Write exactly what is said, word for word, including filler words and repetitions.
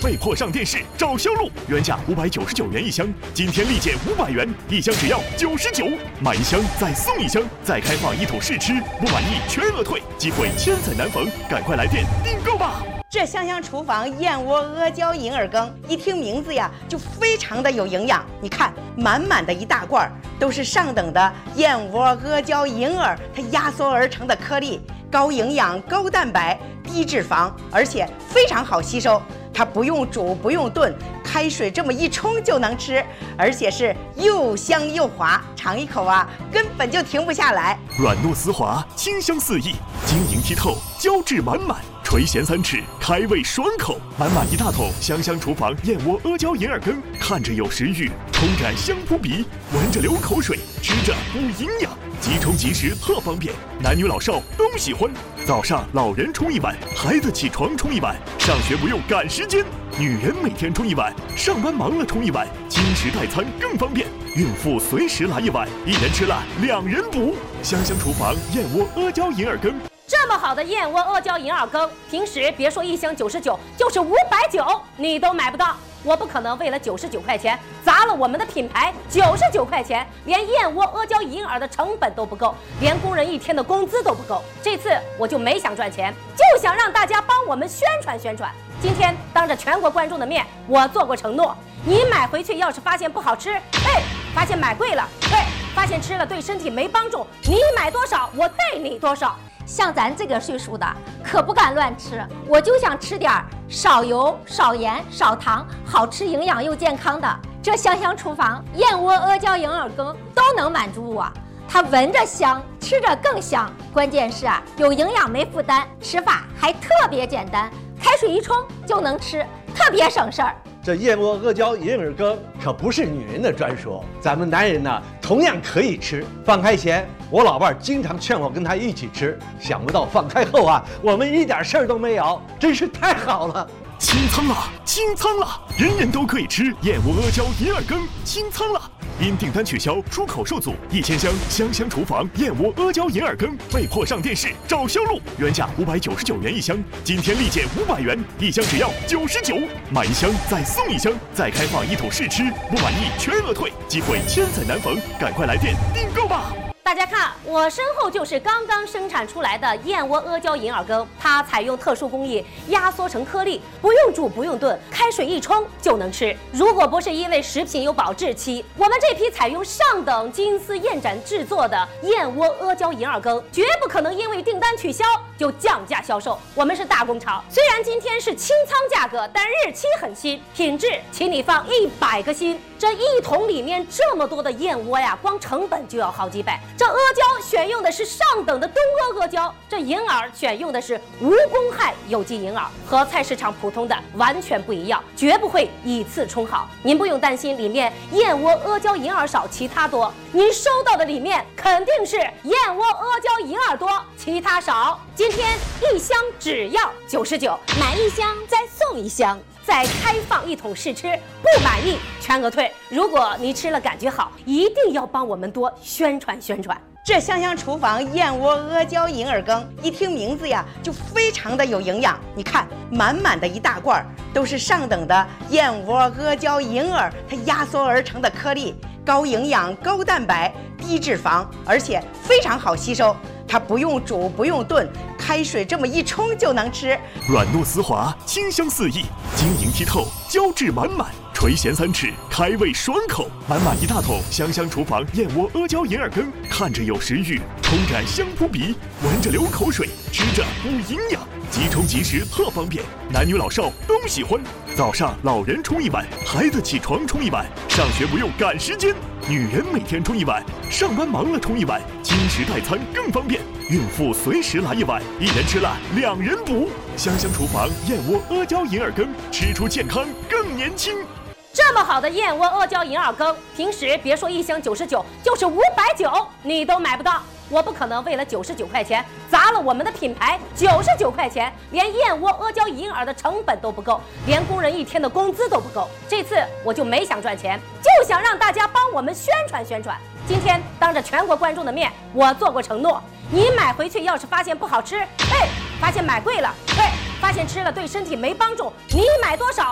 被迫上电视找销路，原价五百九十九元一箱，今天立减五百元，一箱只要九十九，买一箱再送一箱，再开放一桶试吃，不满意全额退，机会千载难逢，赶快来电订购吧！ 这香香厨房燕窝阿胶银耳羹，一听名字呀，就非常的有营养。你看，满满的一大罐，都是上等的燕窝阿胶银耳，它压缩而成的颗粒，高营养、高蛋白、低脂肪，而且非常好吸收。它不用煮，不用炖，开水这么一冲就能吃，而且是又香又滑，尝一口啊，根本就停不下来。 软糯丝滑，清香四溢，晶莹剔透，胶质满满。垂涎三尺，开胃爽口，满满一大桶香香厨房燕窝阿胶银耳羹，看着有食欲，冲着香扑鼻，闻着流口水，吃着补营养，即冲即食特方便，男女老少都喜欢。早上老人冲一碗，孩子起床冲一碗，上学不用赶时间，女人每天冲一碗，上班忙了冲一碗，轻食代餐更方便，孕妇随时来一碗，一人吃了两人补。香香厨房燕窝阿胶银耳羹。 这么好的燕窝阿胶银耳羹，平时别说一箱九十九，就是五百九你都买不到。我不可能为了九十九块钱砸了我们的品牌，九十九块钱连燕窝阿胶银耳的成本都不够，连工人一天的工资都不够。这次我就没想赚钱，就想让大家帮我们宣传宣传。今天当着全国观众的面，我做过承诺，你买回去要是发现不好吃，嘿，发现买贵了，嘿，发现吃了对身体没帮助，你买多少我对你多少。 像咱这个岁数的可不敢乱吃，我就想吃点少油少盐少糖，好吃营养又健康的。这香香厨房燕窝阿胶银耳羹都能满足我，它闻着香，吃着更香，关键是啊有营养没负担，吃法还特别简单，开水一冲就能吃，特别省事儿。 这燕窝阿胶银耳羹可不是女人的专属，咱们男人呢同样可以吃。放开前，我老伴儿经常劝我跟他一起吃，想不到放开后啊，我们一点事儿都没有，真是太好了。 清仓了，清仓了，人人都可以吃燕窝阿胶银耳羹，清仓了。因订单取消，出口受阻，一千箱香香厨房燕窝阿胶银耳羹被迫上电视找销路，原价五百九十九元一箱，今天立减五百元，一箱只要九十九，买一箱再送一箱，再开放一桶试吃，不满意全额退，机会千载难逢，赶快来电订购吧！ 大家看，我身后就是刚刚生产出来的燕窝阿胶银耳羹，它采用特殊工艺压缩成颗粒，不用煮不用炖，开水一冲就能吃。如果不是因为食品有保质期，我们这批采用上等金丝燕盏制作的燕窝阿胶银耳羹，绝不可能因为订单取消就降价销售。我们是大工厂，虽然今天是清仓价格，但日期很新，品质请你放一百个心。这一桶里面这么多的燕窝呀，光成本就要好几百。这阿胶选用的是上等的东阿阿胶，这银耳选用的是无公害有机银耳，和菜市场普通的完全不一样，绝不会以次充好。您不用担心里面燕窝阿胶银耳少其他多，您收到的里面肯定是燕窝阿胶银耳多其他少。今天一箱只要九十九，买一箱再送一箱，再开放一桶试吃，不满意全额退。如果你吃了感觉好，一定要帮我们多宣传宣传。 这香香厨房燕窝阿胶银耳羹，一听名字呀，就非常的有营养。你看，满满的一大罐，都是上等的燕窝阿胶银耳，它压缩而成的颗粒，高营养、高蛋白、低脂肪，而且非常好吸收。它不用煮不用炖，开水这么一冲就能吃。 软糯丝滑，清香四溢，晶莹剔透，胶质满满。垂涎三尺，开胃爽口，满满一大桶香香厨房燕窝阿胶银耳羹，看着有食欲，冲着香扑鼻，闻着流口水，吃着补营养，即冲即食特方便，男女老少都喜欢。早上老人冲一碗，孩子起床冲一碗，上学不用赶时间，女人每天冲一碗，上班忙了冲一碗，轻食代餐更方便，孕妇随时来一碗，一人吃了两人补。香香厨房燕窝阿胶银耳羹，吃出健康更年轻。 这么好的燕窝阿胶银耳羹，平时别说一箱九十九，就是五百九你都买不到。我不可能为了九十九块钱砸了我们的品牌，九十九块钱连燕窝阿胶银耳的成本都不够，连工人一天的工资都不够。这次我就没想赚钱，就想让大家帮我们宣传宣传。今天当着全国观众的面，我做过承诺，你买回去要是发现不好吃，嘿，发现买贵了，嘿，发现吃了对身体没帮助，你买多少